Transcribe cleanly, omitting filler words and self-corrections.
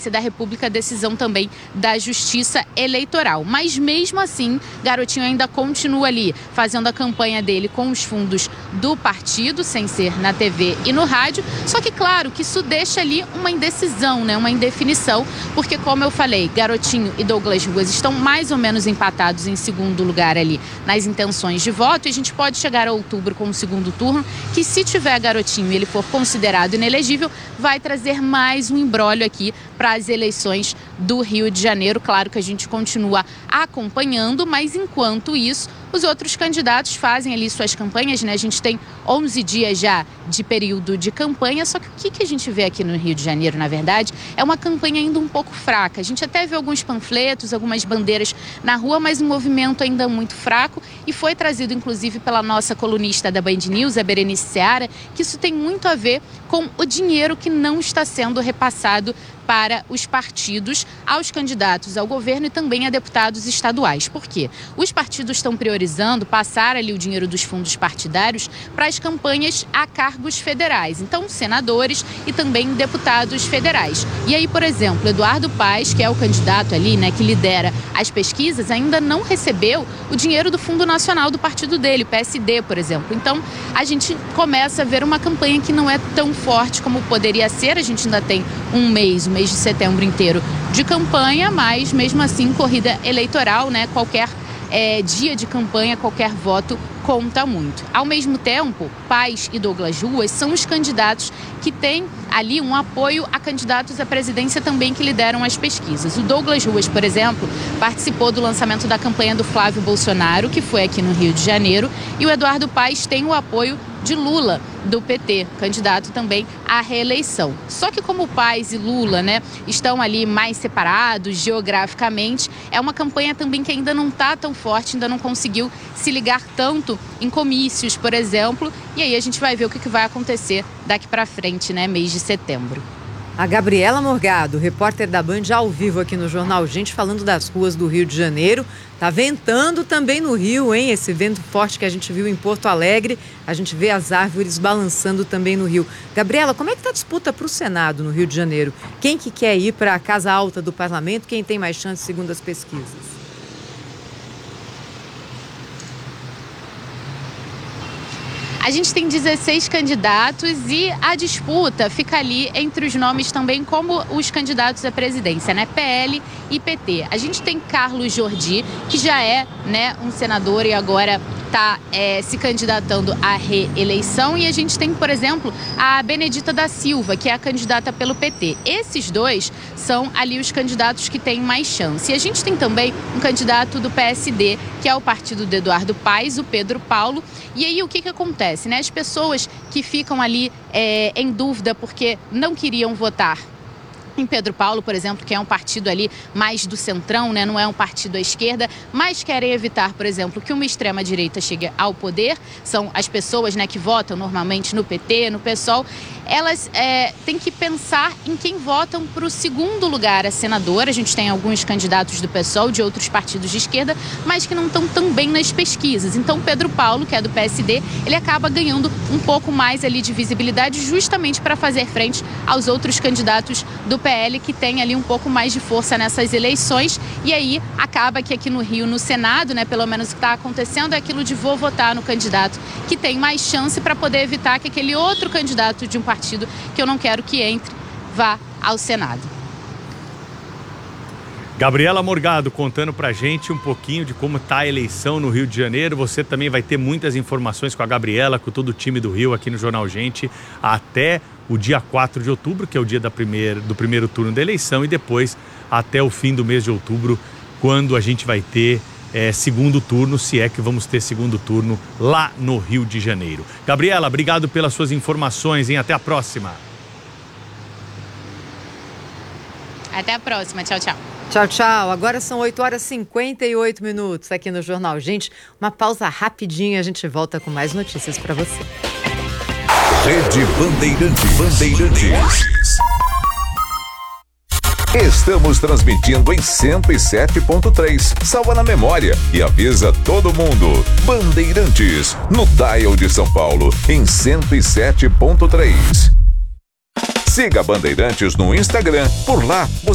Presidência da República, decisão também da Justiça Eleitoral. Mas mesmo assim, Garotinho ainda continua ali fazendo a campanha dele com os fundos do partido, sem ser na TV e no rádio. Só que claro que isso deixa ali uma indecisão, né? Uma indefinição, porque como eu falei, Garotinho e Douglas Ruas estão mais ou menos empatados em segundo lugar ali nas intenções de voto, e a gente pode chegar a outubro com o segundo turno, que se tiver Garotinho e ele for considerado inelegível, vai trazer mais um imbróglio aqui para as eleições do Rio de Janeiro. Claro que a gente continua acompanhando, mas enquanto isso, os outros candidatos fazem ali suas campanhas, né? A gente tem 11 dias já de período de campanha, só que o que a gente vê aqui no Rio de Janeiro, na verdade, é uma campanha ainda um pouco fraca. A gente até vê alguns panfletos, algumas bandeiras na rua, mas um movimento ainda muito fraco, e foi trazido inclusive pela nossa colunista da Band News, a Berenice Seara, que isso tem muito a ver com o dinheiro que não está sendo repassado para os partidos, aos candidatos ao governo e também a deputados estaduais. Por quê? Os partidos estão priorizando passar ali o dinheiro dos fundos partidários para as campanhas a cargos federais. Então, senadores e também deputados federais. E aí, por exemplo, Eduardo Paes, que é o candidato ali, né, que lidera as pesquisas, ainda não recebeu o dinheiro do Fundo Nacional do partido dele, PSD, por exemplo. Então, a gente começa a ver uma campanha que não é tão forte como poderia ser. A gente ainda tem um mês de setembro inteiro de campanha, mas mesmo assim, corrida eleitoral, né? Qualquer dia de campanha, qualquer voto conta muito. Ao mesmo tempo, Paes e Douglas Ruas são os candidatos que têm ali um apoio a candidatos à presidência também que lideram as pesquisas. O Douglas Ruas, por exemplo, participou do lançamento da campanha do Flávio Bolsonaro, que foi aqui no Rio de Janeiro, e o Eduardo Paes tem o apoio de Lula, do PT, candidato também à reeleição. Só que como Paes e Lula, né, estão ali mais separados geograficamente, é uma campanha também que ainda não está tão forte, ainda não conseguiu se ligar tanto em comícios, por exemplo, e aí a gente vai ver o que vai acontecer daqui para frente, né, mês de setembro. A Gabriela Morgado, repórter da Band, ao vivo aqui no Jornal Gente, falando das ruas do Rio de Janeiro. Tá ventando também no Rio, hein? Esse vento forte que a gente viu em Porto Alegre. A gente vê as árvores balançando também no Rio. Gabriela, como é que tá a disputa para o Senado no Rio de Janeiro? Quem que quer ir para a Casa Alta do Parlamento? Quem tem mais chance, segundo as pesquisas? A gente tem 16 candidatos e a disputa fica ali entre os nomes também como os candidatos à presidência, né? PL e PT. A gente tem Carlos Jordi, que já é, né, um senador e agora está se candidatando à reeleição. E a gente tem, por exemplo, a Benedita da Silva, que é a candidata pelo PT. Esses dois são ali os candidatos que têm mais chance. E a gente tem também um candidato do PSD, que é o partido do Eduardo Paes, o Pedro Paulo. E aí o que acontece, né? As pessoas que ficam ali em dúvida porque não queriam votar em Pedro Paulo, por exemplo, que é um partido ali mais do centrão, né? Não é um partido à esquerda, mas querem evitar, por exemplo, que uma extrema-direita chegue ao poder. São as pessoas, né, que votam normalmente no PT, no PSOL. Elas têm que pensar em quem votam para o segundo lugar a senadora. A gente tem alguns candidatos do PSOL, de outros partidos de esquerda, mas que não estão tão bem nas pesquisas. Então, Pedro Paulo, que é do PSD, ele acaba ganhando um pouco mais ali de visibilidade justamente para fazer frente aos outros candidatos do PL, que tem ali um pouco mais de força nessas eleições. E aí acaba que aqui no Rio, no Senado, né, pelo menos o que está acontecendo é aquilo de vou votar no candidato que tem mais chance, para poder evitar que aquele outro candidato de um partido que eu não quero que entre vá ao Senado. Gabriela Morgado contando pra gente um pouquinho de como tá a eleição no Rio de Janeiro. Você também vai ter muitas informações com a Gabriela, com todo o time do Rio aqui no Jornal Gente, até o dia 4 de outubro, que é o dia do primeiro turno da eleição, e depois até o fim do mês de outubro, quando a gente vai ter segundo turno, se é que vamos ter segundo turno lá no Rio de Janeiro. Gabriela, obrigado pelas suas informações, hein? Até a próxima. Até a próxima. Tchau, tchau. Tchau, tchau. Agora são 8h58 aqui no Jornal Gente. Uma pausa rapidinha, a gente volta com mais notícias para você. Rede Bandeirantes. Estamos transmitindo em 107.3. Salva na memória e avisa todo mundo. Bandeirantes, no dial de São Paulo, em 107.3. Siga Bandeirantes no Instagram. Por lá,